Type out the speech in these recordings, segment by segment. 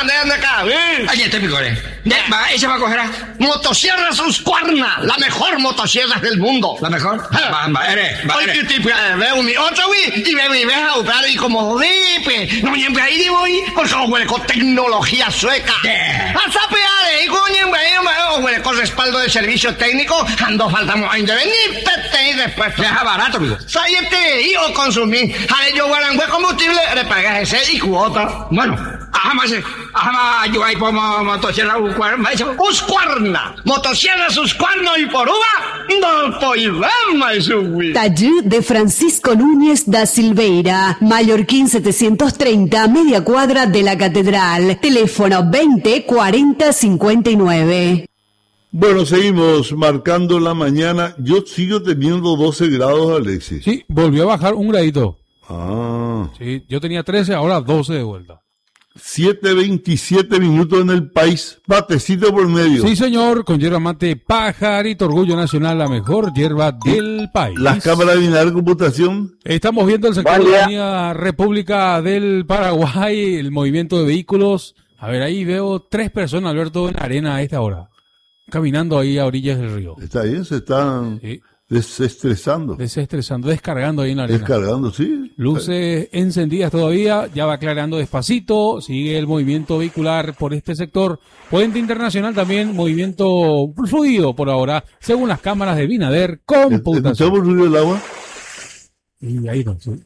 de cabir. Oye, te picoré. Ella va a coger a... Motosierra Husqvarna, la mejor motosierra del mundo. ¿La mejor? Oye, tipo, veo mi otro, güey, y veo mi vieja, y como, pues, no me llame ahí, güey, porque güey, con tecnología sueca. A sapear, y güey, con respaldo de servicio técnico, ando faltamos a intervenir, y después. Deja barato, amigo. Sáyete, y o consumir. A yo, guarangüe combustible, le pagas ese y cuota. Bueno, yo ahí por motosierra Husqvarna, motosierra Husqvarna y por uva, no poivama y su. Taller de Francisco Núñez da Silveira, Mallorquín 730, media cuadra de la Catedral. Teléfono 20 40 59. Bueno, seguimos marcando la mañana. Yo sigo teniendo 12 grados, Alexis. Sí, volvió a bajar un gradito. Ah. Sí, yo tenía 13, ahora 12 de vuelta. 7:27 minutos en el país. Patecito por medio. Sí, señor, con yerba mate Pajarito, Orgullo Nacional, la mejor yerba del país. Las cámaras de binaria computación. Estamos viendo el sector de la Avenida República del Paraguay, el movimiento de vehículos. A ver, ahí veo 3 personas, Alberto, en la arena a esta hora, caminando ahí a orillas del río. Está bien, se están desestresando. Descargando ahí en la arena. Descargando, sí. Luces encendidas todavía, ya va aclarando despacito, sigue el movimiento vehicular por este sector. Puente Internacional también, movimiento fluido por ahora, según las cámaras de Binader Computación. ¿Escuchamos el ruido del agua? Y ahí no, sí.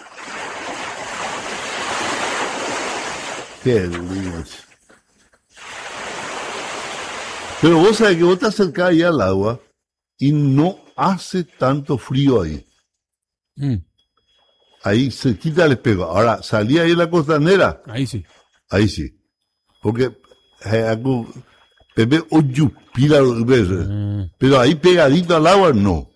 Qué lindo. Pero vos sabés que vos te acercás ahí al agua y no hace tanto frío ahí. Ahí se quita el espejo. Ahora, salí ahí en la costanera. Ahí sí. Ahí sí. Porque Pepe oyupila, pero ahí pegadito al agua no.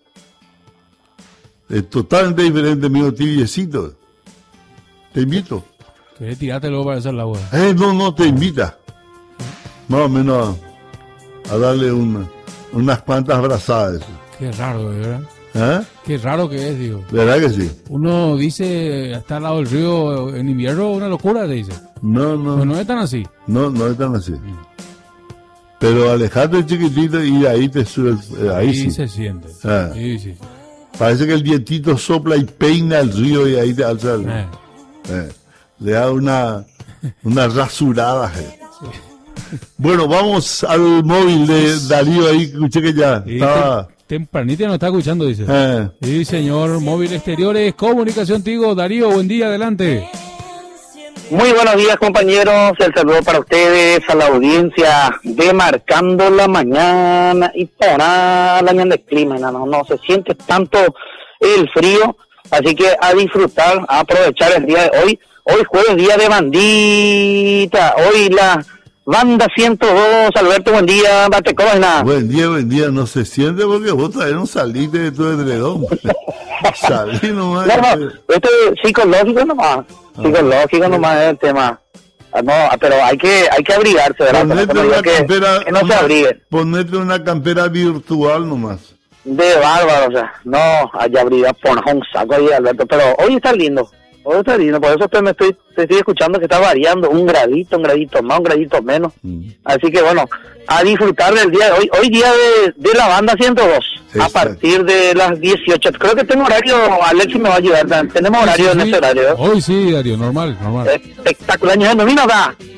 Es totalmente diferente, mío, tibiecito. Te invito. ¿Querés tirarte luego para hacer la agua? No, te invita. Más o menos a darle unas cuantas abrazadas. Qué raro, ¿verdad? ¿Eh? Qué raro que es, digo. ¿Verdad que sí? Uno dice, está al lado del río en invierno, una locura, te dice. No. Pues no es tan así. No es tan así. Pero alejate chiquitito y ahí te sube, ahí sí. se siente. Sí. Parece que el vientito sopla y peina el río y ahí te alza le da una rasurada. Bueno, vamos al móvil de Darío ahí, escuché que ya estaba... Tempranito no está escuchando, dice. Sí, señor, móvil exteriores, comunicación Tigo. Darío, buen día, adelante. Muy buenos días, compañeros, el saludo para ustedes, a la audiencia de Marcando la Mañana y para la mañana del clima, no se siente tanto el frío, así que a disfrutar, a aprovechar el día de hoy jueves, día de bandita, hoy la Banda 102, Alberto, buen día, ¿cómo es nada? Buen día, no se siente porque vos todavía no saliste de tu edredón. Salí nomás. No, esto es psicológico nomás, nomás es el tema. No, pero hay que abrigarse, ¿verdad? Que no se abrigue. Ponete una campera virtual nomás. De bárbaro, o sea, no, allá abriga, ponja un saco ahí, Alberto, pero hoy está lindo. Por eso te estoy escuchando que está variando un gradito más, un gradito menos. Así que bueno, a disfrutar del día de hoy. Hoy día de la Banda 102, exacto, a partir de las 18. Creo que tengo horario, Alexis me va a ayudar. Tenemos horario en ese horario. Hoy sí, Darío, normal. Espectacular. Año de nomina,